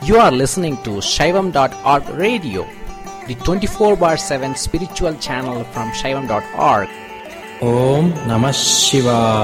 You are listening to Shaivam.org radio, the 24/7 spiritual channel from Shaivam.org. Om Namah Shivaya.